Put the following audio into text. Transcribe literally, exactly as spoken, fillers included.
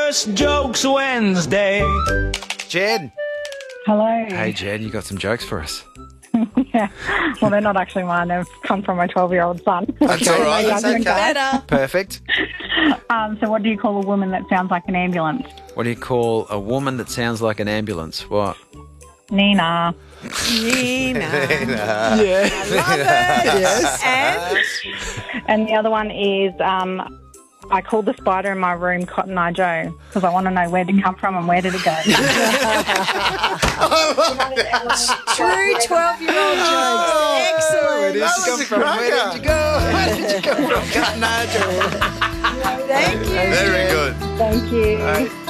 Worst Jokes Wednesday. Jen. Hello. Hey, Jen, you got some jokes for us? Yeah. Well, they're not actually mine. They've come from my twelve-year-old son. That's all right. My That's younger okay. guy. Better. Perfect. Um, so what do you call a woman that sounds like an ambulance? What do you call a woman that sounds like an ambulance? What? Nina. Nina. Yeah. Love it. Yes. And And the other one is um, I called the spider in my room Cotton Eye Joe because I want to know where did it come from and where did it go. true twelve-year-old jokes. Where Excellent. did you come from? Where did you go? Where did you come from? Cotton Eye Joe. Thank you. Very good. Thank you. Right.